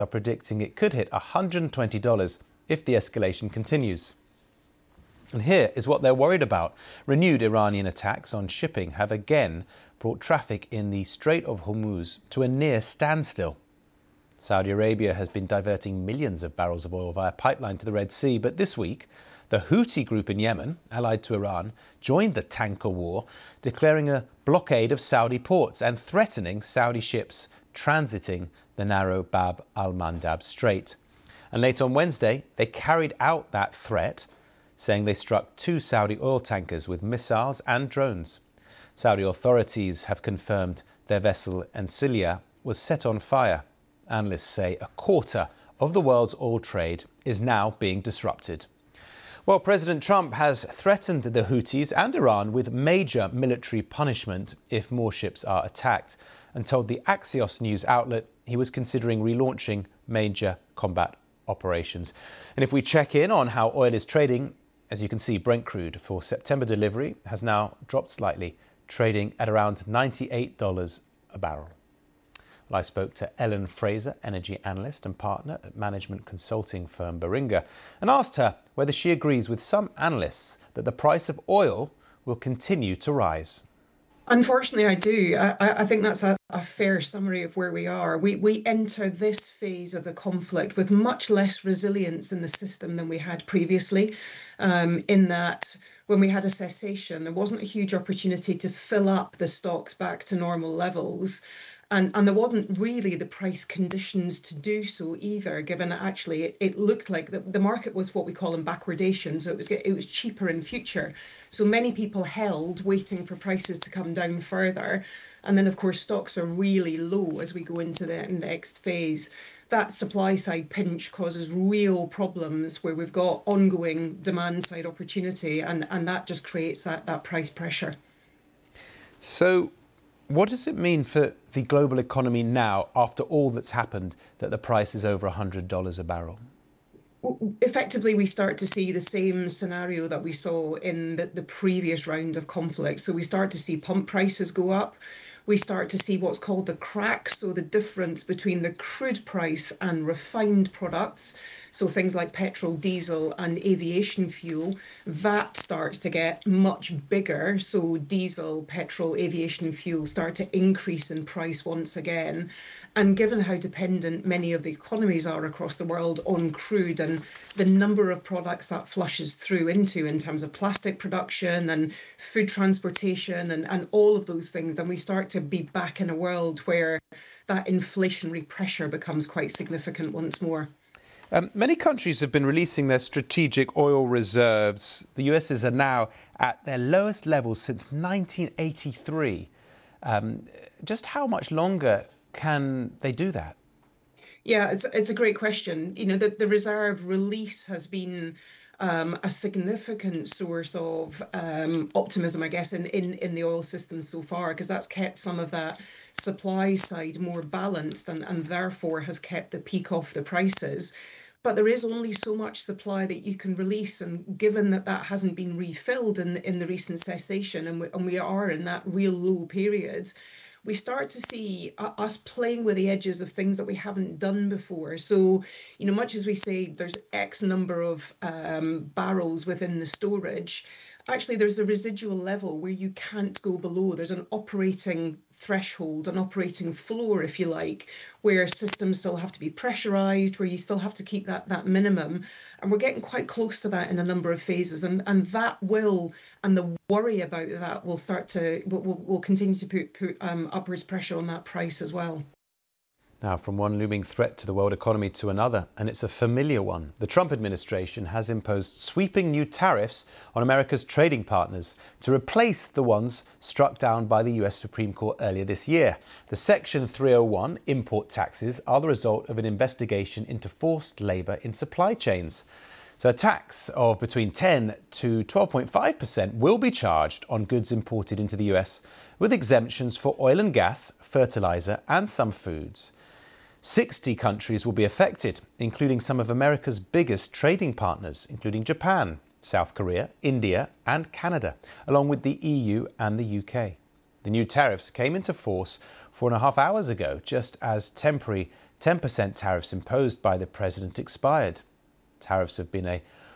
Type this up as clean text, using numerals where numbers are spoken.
are predicting it could hit $120 if the escalation continues. And here is what they're worried about. Renewed Iranian attacks on shipping have again brought traffic in the Strait of Hormuz to a near standstill. Saudi Arabia has been diverting millions of barrels of oil via pipeline to the Red Sea, but this week, the Houthi group in Yemen, allied to Iran, joined the tanker war, declaring a blockade of Saudi ports and threatening Saudi ships transiting the narrow Bab al-Mandab Strait. And late on Wednesday, they carried out that threat, saying they struck 2 Saudi oil tankers with missiles and drones. Saudi authorities have confirmed their vessel Encilia was set on fire. Analysts say a quarter of the world's oil trade is now being disrupted. Well, President Trump has threatened the Houthis and Iran with major military punishment if more ships are attacked, and told the Axios news outlet he was considering relaunching major combat operations. And if we check in on how oil is trading, as you can see, Brent crude for September delivery has now dropped slightly, trading at around $98 a barrel. Well, I spoke to Ellen Fraser, energy analyst and partner at management consulting firm Baringa, and asked her whether she agrees with some analysts that the price of oil will continue to rise. Unfortunately, I do. I think that's a fair summary of where we are. We enter this phase of the conflict with much less resilience in the system than we had previously, in that when we had a cessation, there wasn't a huge opportunity to fill up the stocks back to normal levels. And there wasn't really the price conditions to do so either, given that actually it looked like the market was what we call in backwardation, so it was cheaper in future. So many people held, waiting for prices to come down further. And then, of course, stocks are really low as we go into the next phase. That supply side pinch causes real problems where we've got ongoing demand side opportunity, and that just creates that price pressure. So what does it mean for the global economy now, after all that's happened, that the price is over $100 a barrel? Effectively, we start to see the same scenario that we saw in the previous round of conflict. So we start to see pump prices go up. We start to see what's called the crack, so the difference between the crude price and refined products, so things like petrol, diesel and aviation fuel, that starts to get much bigger. So diesel, petrol, aviation fuel start to increase in price once again. And given how dependent many of the economies are across the world on crude and the number of products that flushes through into in terms of plastic production and food transportation and all of those things, then we start to be back in a world where that inflationary pressure becomes quite significant once more. Many countries have been releasing their strategic oil reserves. The US are now at their lowest levels since 1983. Just how much longer can they do that? Yeah, it's a great question. You know, the reserve release has been a significant source of optimism, I guess, in the oil system so far, because that's kept some of that supply side more balanced and therefore has kept the peak off the prices. But there is only so much supply that you can release, and given that that hasn't been refilled in the recent cessation, and we are in that real low period, we start to see us playing with the edges of things that we haven't done before. So, you know, much as we say there's X number of barrels within the storage, actually there's a residual level where you can't go below. There's an operating threshold, an operating floor, if you like, where systems still have to be pressurized, where you still have to keep that minimum. And we're getting quite close to that in a number of phases. And that will, and the worry about that will continue to put upwards pressure on that price as well. Now, from one looming threat to the world economy to another, and it's a familiar one. The Trump administration has imposed sweeping new tariffs on America's trading partners to replace the ones struck down by the US Supreme Court earlier this year. The Section 301 import taxes are the result of an investigation into forced labour in supply chains. So a tax of between 10 to 12.5% will be charged on goods imported into the US, with exemptions for oil and gas, fertiliser and some foods. 60 countries will be affected, including some of America's biggest trading partners, including Japan, South Korea, India and Canada, along with the EU and the UK. The new tariffs came into force 4.5 hours ago, just as temporary 10% tariffs imposed by the president expired. Tariffs have been a